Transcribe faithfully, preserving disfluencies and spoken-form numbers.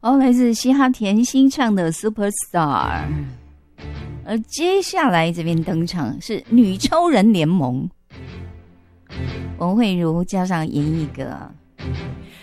哦，来自嘻哈甜心唱的 Superstar。而接下来这边登场是女超人联盟，文慧如加上严艺格。